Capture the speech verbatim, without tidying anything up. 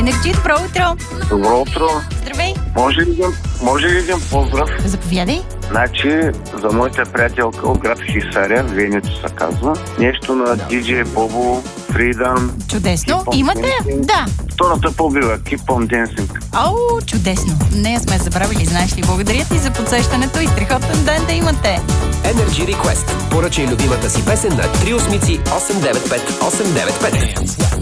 Енерджи, добро утро! Добро утро. Здравей! Може ли един, може ли един поздрав? Заповядай. Значи, за моята приятелка от град Хисаря, Венето се казва. Нещо на диджей Бобо, Freedom. Чудесно. Keep on Имате? Dancing. Да. Втората побива, Keep on Dancing. Ау, чудесно. Нея сме забравили, знаеш ли. Благодаря ти за подсещането и страхотен ден да имате. Energy Request. Поръчай любимата си песен на три осмици осем девет пет осем девет пет.